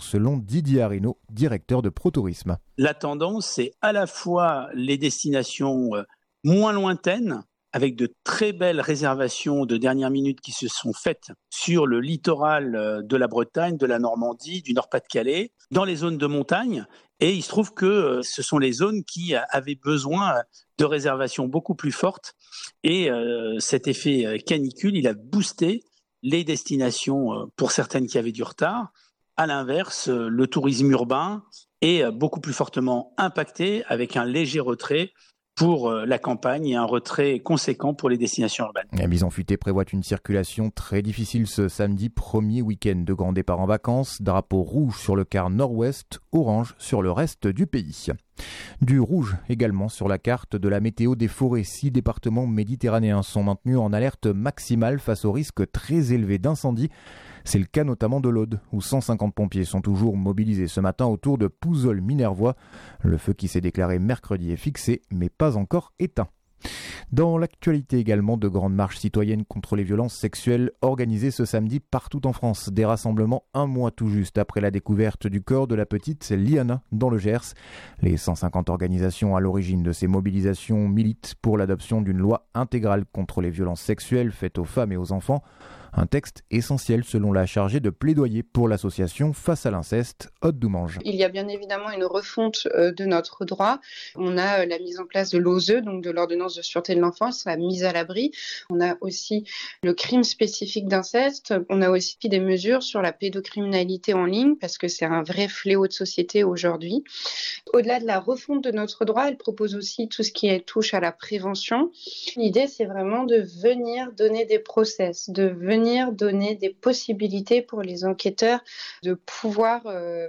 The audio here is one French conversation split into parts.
selon Didier Arinaud, directeur de ProTourisme. La tendance, c'est à la fois les destinations moins lointaines, avec de très belles réservations de dernière minute qui se sont faites sur le littoral de la Bretagne, de la Normandie, du Nord-Pas-de-Calais, dans les zones de montagne. Et il se trouve que ce sont les zones qui avaient besoin de réservations beaucoup plus fortes. Et cet effet canicule, il a boosté les destinations pour certaines qui avaient du retard. À l'inverse, le tourisme urbain est beaucoup plus fortement impacté avec un léger retrait pour la campagne et un retrait conséquent pour les destinations urbaines. La Bison Futé prévoit une circulation très difficile ce samedi, premier week-end de grand départ en vacances. Drapeau rouge sur le quart nord-ouest, orange sur le reste du pays. Du rouge également sur la carte de la météo des forêts. 6 départements méditerranéens sont maintenus en alerte maximale face au risque très élevé d'incendie. C'est le cas notamment de l'Aude, où 150 pompiers sont toujours mobilisés ce matin autour de Pouzol-Minervois. Le feu qui s'est déclaré mercredi est fixé, mais pas encore éteint. Dans l'actualité également, de grandes marches citoyennes contre les violences sexuelles organisées ce samedi partout en France. Des rassemblements un mois tout juste après la découverte du corps de la petite Liana dans le Gers. Les 150 organisations à l'origine de ces mobilisations militent pour l'adoption d'une loi intégrale contre les violences sexuelles faites aux femmes et aux enfants. Un texte essentiel selon la chargée de plaidoyer pour l'association Face à l'inceste, Aude Doumange. Il y a bien évidemment une refonte de notre droit. On a la mise en place de l'OSE, donc de l'ordonnance de sûreté de l'enfance, la mise à l'abri. On a aussi le crime spécifique d'inceste. On a aussi des mesures sur la pédocriminalité en ligne, parce que c'est un vrai fléau de société aujourd'hui. Au-delà de la refonte de notre droit, elle propose aussi tout ce qui touche à la prévention. L'idée, c'est vraiment de venir donner des process, de venir donner des possibilités pour les enquêteurs de pouvoir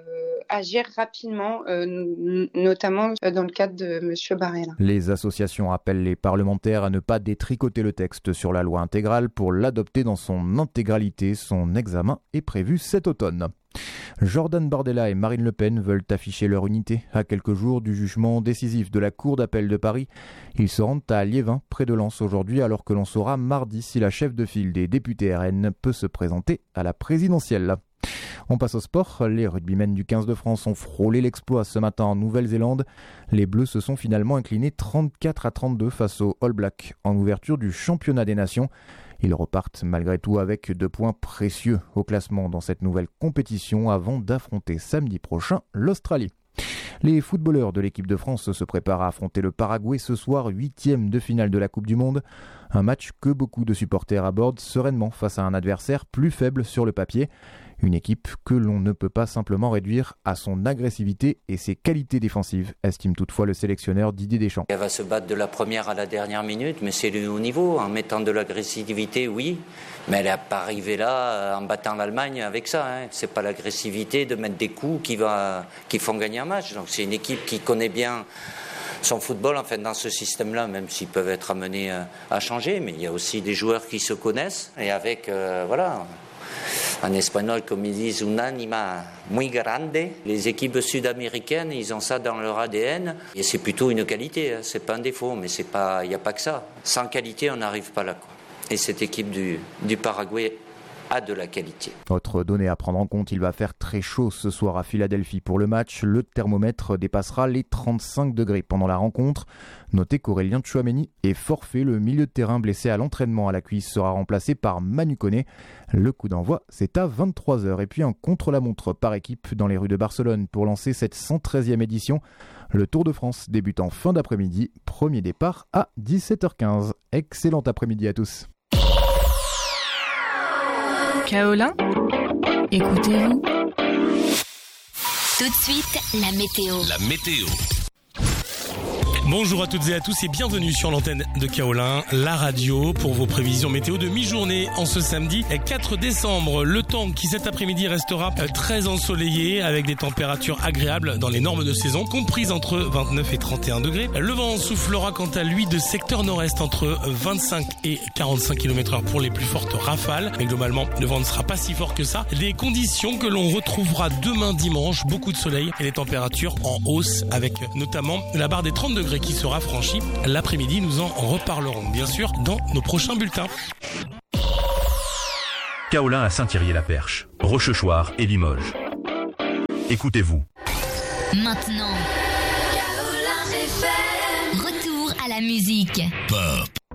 agir rapidement, notamment dans le cadre de M. Barrella. Les associations appellent les parlementaires à ne pas détricoter le texte sur la loi intégrale pour l'adopter dans son intégralité. Son examen est prévu cet automne. Jordan Bardella et Marine Le Pen veulent afficher leur unité à quelques jours du jugement décisif de la Cour d'appel de Paris. Ils se rendent à Liévin, près de Lens aujourd'hui, alors que l'on saura mardi si la chef de file des députés RN peut se présenter à la présidentielle. On passe au sport. Les rugbymen du 15 de France ont frôlé l'exploit ce matin en Nouvelle-Zélande. Les Bleus se sont finalement inclinés 34-32 face aux All Blacks en ouverture du championnat des nations. Ils repartent malgré tout avec 2 points précieux au classement dans cette nouvelle compétition avant d'affronter samedi prochain l'Australie. Les footballeurs de l'équipe de France se préparent à affronter le Paraguay ce soir, 8e de finale de la Coupe du Monde. Un match que beaucoup de supporters abordent sereinement face à un adversaire plus faible sur le papier. Une équipe que l'on ne peut pas simplement réduire à son agressivité et ses qualités défensives, estime toutefois le sélectionneur Didier Deschamps. Elle va se battre de la première à la dernière minute, mais c'est le haut niveau. En mettant de l'agressivité, oui, mais elle n'est pas arrivée là en battant l'Allemagne avec ça. C'est pas l'agressivité de mettre des coups qui font gagner un match. Donc c'est une équipe qui connaît bien son football, enfin dans ce système-là, même s'ils peuvent être amenés à changer, mais il y a aussi des joueurs qui se connaissent et avec en espagnol, comme ils disent, un anima muy grande. Les équipes sud-américaines, ils ont ça dans leur ADN. Et c'est plutôt une qualité, c'est pas un défaut, mais il n'y a pas que ça. Sans qualité, on n'arrive pas là, quoi. Et cette équipe du Paraguay a de la qualité. Autre donnée à prendre en compte, il va faire très chaud ce soir à Philadelphie pour le match. Le thermomètre dépassera les 35 degrés pendant la rencontre. Notez qu'Aurélien Tchouaméni est forfait. Le milieu de terrain blessé à l'entraînement à la cuisse sera remplacé par Manu Koné. Le coup d'envoi, c'est à 23h. Et puis un contre-la-montre par équipe dans les rues de Barcelone pour lancer cette 113e édition. Le Tour de France débute en fin d'après-midi. Premier départ à 17h15. Excellent après-midi à tous. Kaolin, écoutez-vous. Tout de suite, la météo. La météo. Bonjour à toutes et à tous et bienvenue sur l'antenne de Kaolin, la radio pour vos prévisions météo de mi-journée en ce samedi 4 décembre. Le temps qui cet après-midi restera très ensoleillé avec des températures agréables dans les normes de saison, comprises entre 29 et 31 degrés. Le vent soufflera quant à lui de secteur nord-est entre 25 et 45 km/h pour les plus fortes rafales. Mais globalement, le vent ne sera pas si fort que ça. Des conditions que l'on retrouvera demain dimanche, beaucoup de soleil et des températures en hausse avec notamment la barre des 30 degrés qui sera franchie l'après-midi. Nous en reparlerons bien sûr dans nos prochains bulletins. Kaolin à Saint-Thierry-la-Perche, Rochechouart et Limoges. Écoutez-vous. Maintenant, retour à la musique. Pop.